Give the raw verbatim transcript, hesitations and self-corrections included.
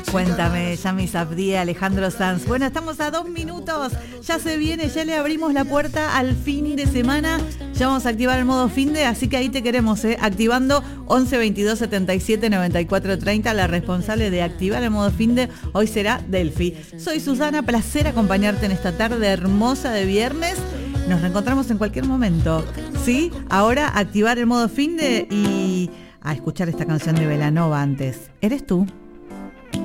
Cuéntame, Yami Sabdía, Alejandro Sanz. Bueno, estamos a dos minutos. Ya se viene, ya le abrimos la puerta al fin de semana. Ya vamos a activar el modo fin de, así que ahí te queremos, ¿eh? Activando once veintidós setenta y siete noventa y cuatro treinta. La responsable de activar el modo fin de hoy será Delphi. Soy Susana, placer acompañarte en esta tarde hermosa de viernes. Nos reencontramos en cualquier momento, ¿sí? Ahora activar el modo fin de y a escuchar esta canción de Belanova antes. ¿Eres tú?